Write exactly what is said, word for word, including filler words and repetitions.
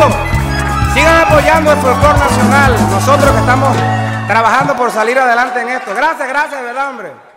sigan apoyando el folclore nacional. Nosotros que estamos trabajando por salir adelante en esto. Gracias, gracias, de verdad, hombre.